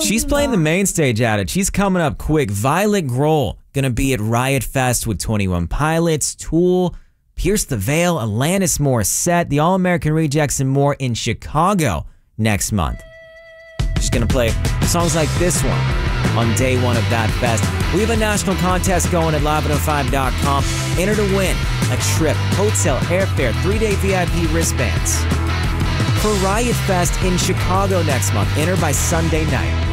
She's playing the main stage at it. She's coming up quick. Violet Grohl gonna be at Riot Fest with 21 Pilots, Tool, Pierce the Veil, Alanis Morissette, the All-American Rejects, and more in Chicago next month. She's gonna play songs like this one on day one of that fest. We have a national contest going at live105.com. Enter to win a trip, hotel, airfare, 3-day VIP wristbands for Riot Fest in Chicago next month. Enter by Sunday night.